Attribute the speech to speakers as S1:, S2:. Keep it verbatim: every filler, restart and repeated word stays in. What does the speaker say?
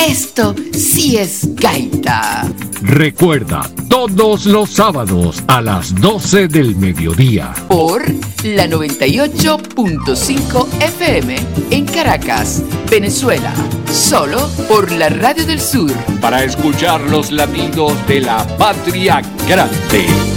S1: Esto sí es gaita.
S2: Recuerda, todos los sábados a las doce del mediodía.
S1: Por la noventa y ocho punto cinco F M en Caracas, Venezuela. Solo por la Radio del Sur.
S3: Para escuchar los latidos de la patria grande.